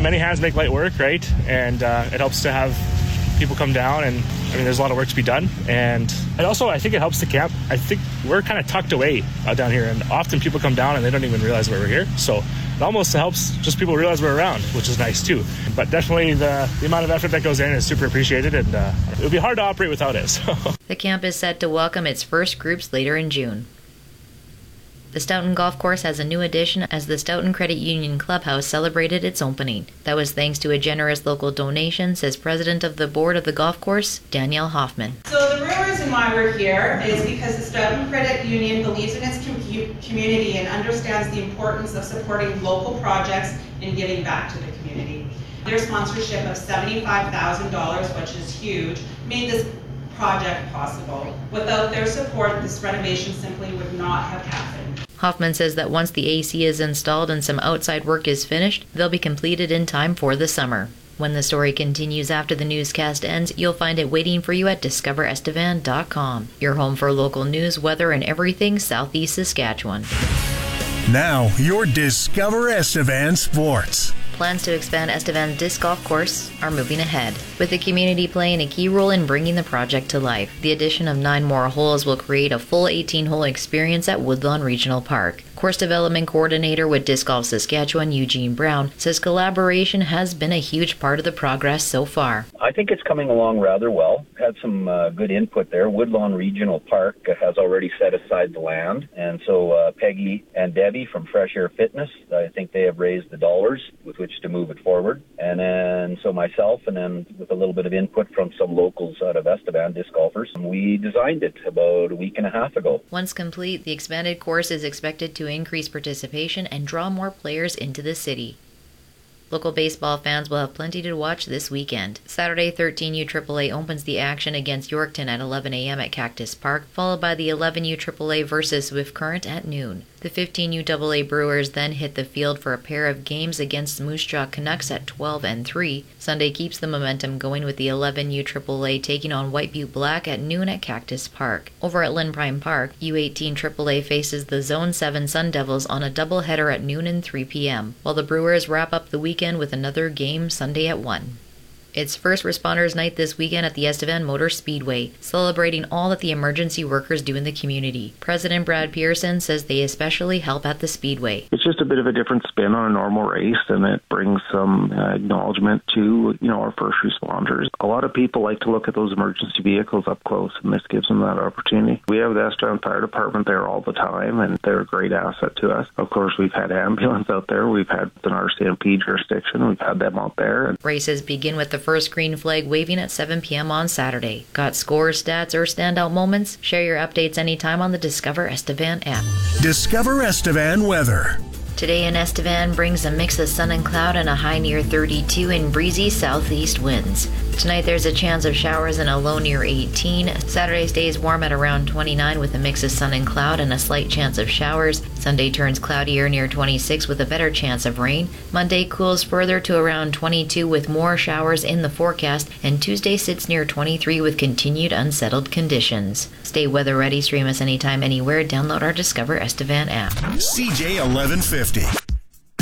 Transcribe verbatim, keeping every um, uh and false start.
many hands make light work, right? And uh, it helps to have people come down, and I mean, there's a lot of work to be done. And it also, I think it helps the camp. I think we're kind of tucked away uh, down here, and often people come down and they don't even realize why we're here. So it almost helps just people realize we're around, which is nice too. But definitely the, the amount of effort that goes in is super appreciated, and uh, it would be hard to operate without it. So. The camp is set to welcome its first groups later in June. The Stoughton Golf Course has a new addition as the Stoughton Credit Union Clubhouse celebrated its opening. That was thanks to a generous local donation, says President of the Board of the Golf Course, Danielle Hoffman. So the real reason why we're here is because the Stoughton Credit Union believes in its com- community and understands the importance of supporting local projects and giving back to the community. Their sponsorship of seventy-five thousand dollars, which is huge, made this project possible. Without their support, this renovation simply would not have happened. Hoffman says that once the A C is installed and some outside work is finished, they'll be completed in time for the summer. When the story continues after the newscast ends, you'll find it waiting for you at discover estevan dot com, your home for local news, weather, and everything Southeast Saskatchewan. Now, your Discover Estevan Sports. Plans to expand Estevan's disc golf course are moving ahead, with the community playing a key role in bringing the project to life. The addition of nine more holes will create a full eighteen-hole experience at Woodlawn Regional Park. Course Development Coordinator with Disc Golf Saskatchewan, Eugene Brown, says collaboration has been a huge part of the progress so far. I think it's coming along rather well. Had some uh, good input there. Woodlawn Regional Park has already set aside the land, and so uh, Peggy and Debbie from Fresh Air Fitness, I think they have raised the dollars with which to move it forward. And then so myself, and then with a little bit of input from some locals out of Estevan, disc golfers, we designed it about a week and a half ago. Once complete, the expanded course is expected to increase participation and draw more players into the city. Local baseball fans will have plenty to watch this weekend. Saturday, thirteen U triple A opens the action against Yorkton at eleven a.m. at Cactus Park, followed by the eleven U triple A versus Swift Current at noon. The fifteen U double A Brewers then hit the field for a pair of games against Moose Jaw Canucks at twelve and three. Sunday keeps the momentum going with the eleven U triple A taking on White Butte Black at noon at Cactus Park. Over at Lynn Prime Park, U eighteen triple A faces the Zone seven Sun Devils on a doubleheader at noon and three p.m., while the Brewers wrap up the weekend with another game Sunday at one. It's First Responders Night this weekend at the Estevan Motor Speedway, celebrating all that the emergency workers do in the community. President Brad Pearson says they especially help at the Speedway. It's just a bit of a different spin on a normal race, and it brings some uh, acknowledgement to, you know, our first responders. A lot of people like to look at those emergency vehicles up close, and this gives them that opportunity. We have the Estevan Fire Department there all the time, and they're a great asset to us. Of course, we've had ambulance out there. We've had an R C M P jurisdiction. We've had them out there. Races begin with the first green flag waving at seven p.m. on Saturday. Got scores, stats, or standout moments? Share your updates anytime on the Discover Estevan app. Discover Estevan weather. Today in Estevan brings a mix of sun and cloud and a high near thirty-two and breezy southeast winds. Tonight there's a chance of showers and a low near eighteen. Saturday stays warm at around twenty-nine with a mix of sun and cloud and a slight chance of showers. Sunday turns cloudier near twenty-six with a better chance of rain. Monday cools further to around twenty-two with more showers in the forecast, and Tuesday sits near twenty-three with continued unsettled conditions. Stay weather ready, stream us anytime, anywhere, download our Discover Estevan app. C J eleven fifty.